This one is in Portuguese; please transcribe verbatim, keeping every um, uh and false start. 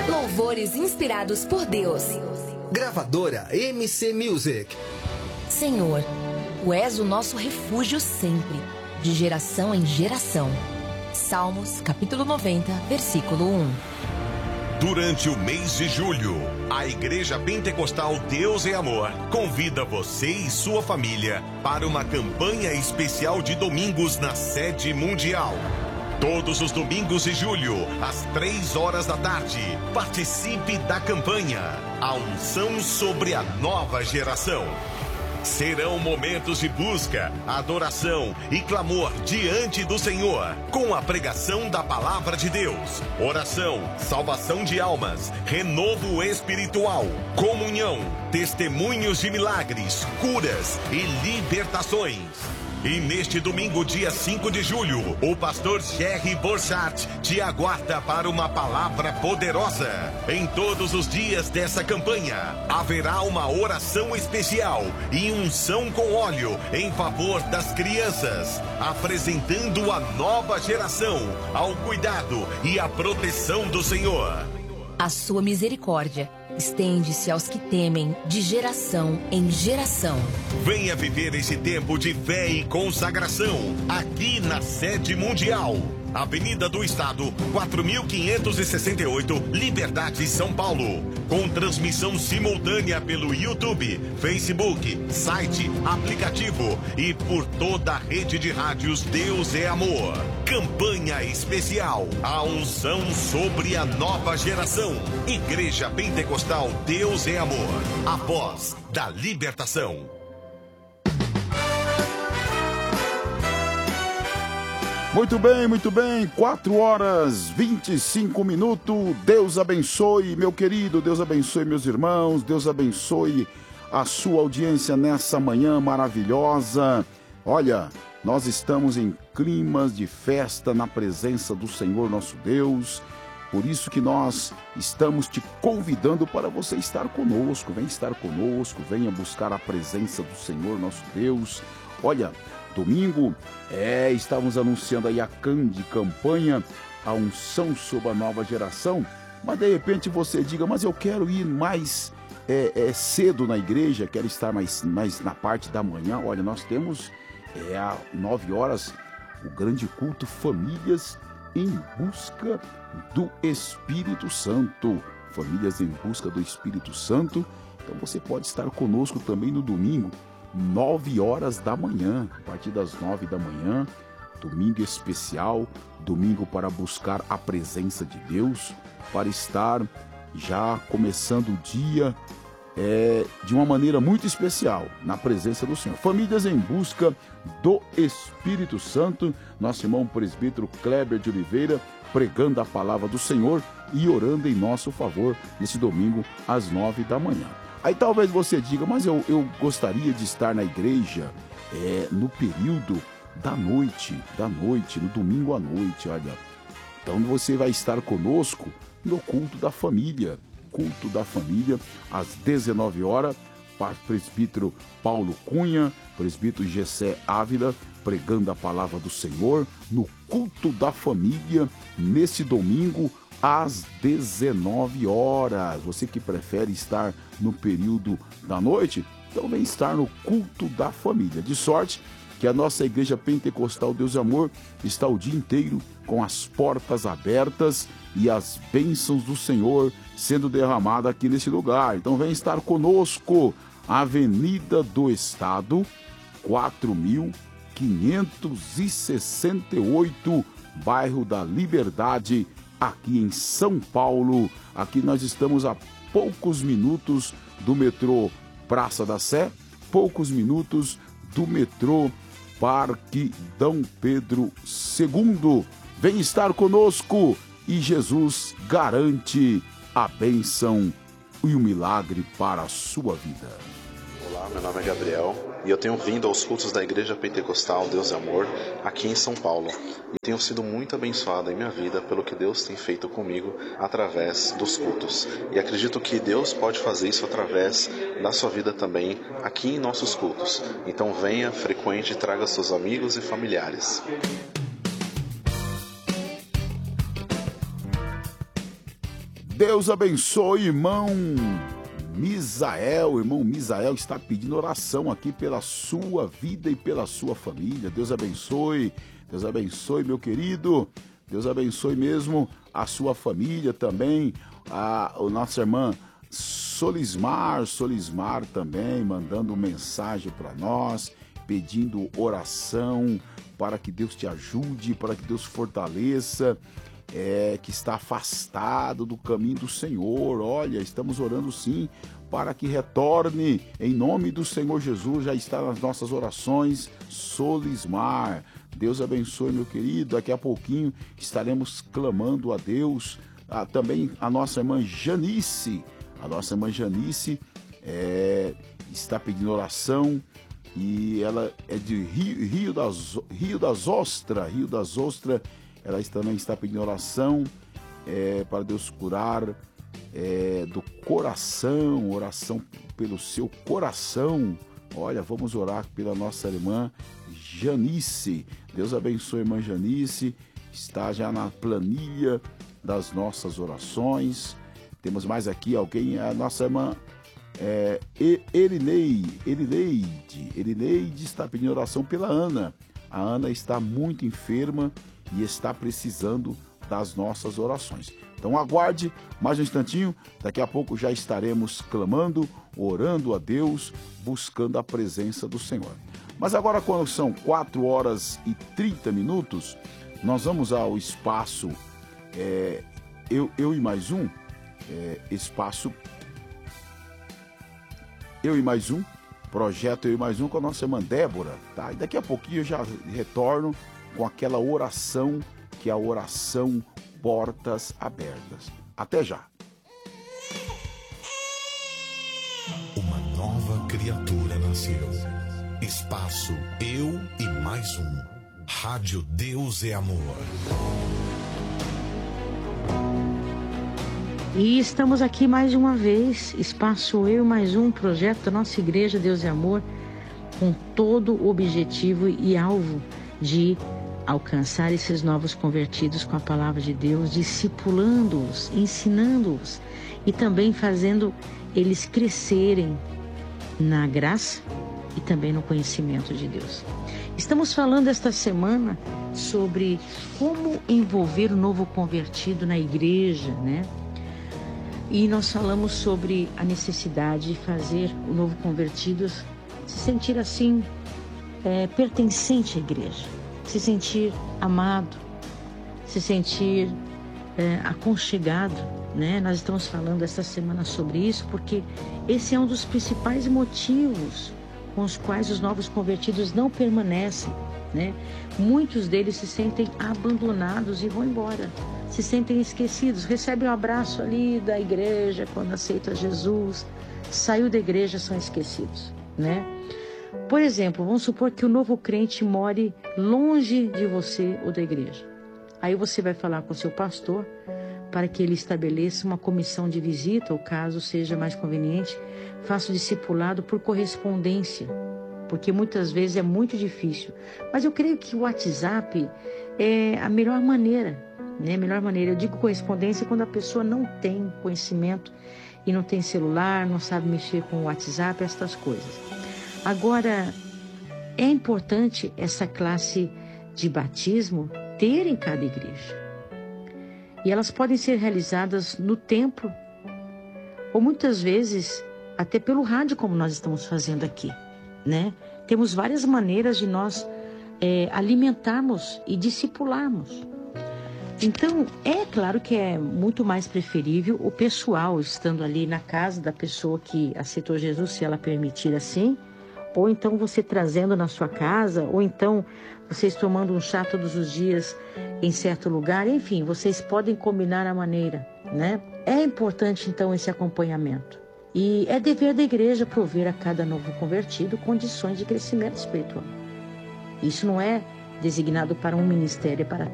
Louvores inspirados por Deus. Gravadora M C Music. Senhor, Tu és o nosso refúgio sempre, de geração em geração. Salmos, capítulo noventa, versículo um. Durante o mês de julho, a Igreja Pentecostal Deus é Amor convida você e sua família para uma campanha especial de domingos na sede mundial. Todos os domingos de julho, às três horas da tarde, participe da campanha A Unção sobre a Nova Geração. Serão momentos de busca, adoração e clamor diante do Senhor, com a pregação da Palavra de Deus, oração, salvação de almas, renovo espiritual, comunhão, testemunhos de milagres, curas e libertações. E neste domingo, dia cinco de julho, o pastor Jerry Borchardt te aguarda para uma palavra poderosa. Em todos os dias dessa campanha, haverá uma oração especial e unção com óleo em favor das crianças, apresentando a nova geração ao cuidado e à proteção do Senhor. A sua misericórdia estende-se aos que temem de geração em geração. Venha viver esse tempo de fé e consagração aqui na sede mundial. Avenida do Estado, quatro mil quinhentos e sessenta e oito, Liberdade, São Paulo. Com transmissão simultânea pelo YouTube, Facebook, site, aplicativo e por toda a rede de rádios Deus é Amor. Campanha especial, a unção sobre a nova geração. Igreja Pentecostal Deus é Amor, a voz da libertação. Muito bem, muito bem, quatro horas, vinte e cinco minutos, Deus abençoe, meu querido, Deus abençoe meus irmãos, Deus abençoe a sua audiência nessa manhã maravilhosa. Olha, nós estamos em climas de festa na presença do Senhor nosso Deus, por isso que nós estamos te convidando para você estar conosco, venha estar conosco, venha buscar a presença do Senhor nosso Deus. Olha, domingo, é, estávamos anunciando aí a Cande campanha, a unção sobre a nova geração, mas de repente você diga, mas eu quero ir mais é, é, cedo na igreja, quero estar mais, mais na parte da manhã. Olha, nós temos é, às nove horas o grande culto Famílias em Busca do Espírito Santo. Famílias em Busca do Espírito Santo. Então você pode estar conosco também no domingo, nove horas da manhã, a partir das nove da manhã, domingo especial, domingo para buscar a presença de Deus, para estar já começando o dia é, de uma maneira muito especial, na presença do Senhor. Famílias em Busca do Espírito Santo, nosso irmão presbítero Kleber de Oliveira, pregando a palavra do Senhor e orando em nosso favor, nesse domingo, às nove da manhã. Aí talvez você diga, mas eu, eu gostaria de estar na igreja é, no período da noite, da noite, no domingo à noite, olha. Então você vai estar conosco no culto da família, culto da família, às dezenove horas, presbítero Paulo Cunha, presbítero Gessé Ávila, pregando a palavra do Senhor, no culto da família, nesse domingo, às dezenove horas. Você que prefere estar no período da noite, então vem estar no culto da família. De sorte que a nossa Igreja Pentecostal Deus e Amor está o dia inteiro com as portas abertas e as bênçãos do Senhor sendo derramadas aqui nesse lugar. Então vem estar conosco, Avenida do Estado, quatro mil quinhentos e sessenta e oito, bairro da Liberdade, aqui em São Paulo. Aqui nós estamos a poucos minutos do metrô Praça da Sé, poucos minutos do metrô Parque Dom Pedro segundo. Vem estar conosco e Jesus garante a bênção e o milagre para a sua vida. Olá, meu nome é Gabriel e eu tenho vindo aos cultos da Igreja Pentecostal Deus é Amor aqui em São Paulo e tenho sido muito abençoado em minha vida pelo que Deus tem feito comigo através dos cultos, e acredito que Deus pode fazer isso através da sua vida também aqui em nossos cultos. Então venha, frequente e traga seus amigos e familiares. Deus abençoe, irmão Misael. Irmão Misael está pedindo oração aqui pela sua vida e pela sua família. Deus abençoe, Deus abençoe, meu querido. Deus abençoe mesmo a sua família também. A, a nossa irmã Solismar, Solismar também mandando mensagem para nós, pedindo oração para que Deus te ajude, para que Deus fortaleça, é, que está afastado do caminho do Senhor. Olha, estamos orando sim para que retorne em nome do Senhor Jesus. Já está nas nossas orações, Solismar. Deus abençoe, meu querido. Daqui a pouquinho estaremos clamando a Deus. Ah, também a nossa irmã Janice, a nossa irmã Janice é, está pedindo oração. E ela é de Rio, Rio, das, Rio das Ostras, Rio das Ostras. Ela também está pedindo oração é, para Deus curar é, do coração, oração pelo seu coração. Olha, vamos orar pela nossa irmã Janice. Deus abençoe a irmã Janice. Está já na planilha das nossas orações. Temos mais aqui alguém, a nossa irmã É, Elineide, Elineide, Elineide está pedindo oração pela Ana. A Ana está muito enferma e está precisando das nossas orações. Então aguarde mais um instantinho, daqui a pouco já estaremos clamando, orando a Deus, buscando a presença do Senhor. Mas agora, quando são quatro horas e trinta minutos, nós vamos ao espaço é, eu, eu e mais um, é, espaço Eu e Mais Um, projeto Eu e Mais Um com a nossa irmã Débora, tá? E daqui a pouquinho eu já retorno com aquela oração, que é a oração Portas Abertas. Até já! Uma nova criatura nasceu. Espaço Eu e Mais Um. Rádio Deus é Amor. E estamos aqui mais uma vez, Espaço Eu Mais Um, projeto da nossa Igreja Deus é Amor, com todo o objetivo e alvo de alcançar esses novos convertidos com a palavra de Deus, discipulando-os, ensinando-os e também fazendo eles crescerem na graça e também no conhecimento de Deus. Estamos falando esta semana sobre como envolver o novo convertido na igreja, né? E nós falamos sobre a necessidade de fazer o novo convertido se sentir assim, é, pertencente à igreja, se sentir amado, se sentir é, aconchegado, né? Nós estamos falando essa semana sobre isso porque esse é um dos principais motivos com os quais os novos convertidos não permanecem, né? Muitos deles se sentem abandonados e vão embora. Se sentem esquecidos, recebem um abraço ali da igreja quando aceita Jesus, saiu da igreja, são esquecidos, né? Por exemplo, vamos supor que o novo crente more longe de você ou da igreja. Aí você vai falar com o seu pastor para que ele estabeleça uma comissão de visita, ou caso seja mais conveniente, faça o discipulado por correspondência, porque muitas vezes é muito difícil. Mas eu creio que o WhatsApp é a melhor maneira, né? A melhor maneira. Eu digo correspondência quando a pessoa não tem conhecimento e não tem celular, não sabe mexer com o WhatsApp, essas coisas. Agora, é importante essa classe de batismo ter em cada igreja. E elas podem ser realizadas no templo, ou muitas vezes até pelo rádio, como nós estamos fazendo aqui, né? Temos várias maneiras de nós é, alimentarmos e discipularmos. Então, é claro que é muito mais preferível o pessoal estando ali na casa da pessoa que aceitou Jesus, se ela permitir assim, ou então você trazendo na sua casa, ou então vocês tomando um chá todos os dias em certo lugar, enfim, vocês podem combinar a maneira, né? É importante então esse acompanhamento. E é dever da igreja prover a cada novo convertido condições de crescimento espiritual. Isso não é designado para um ministério, é para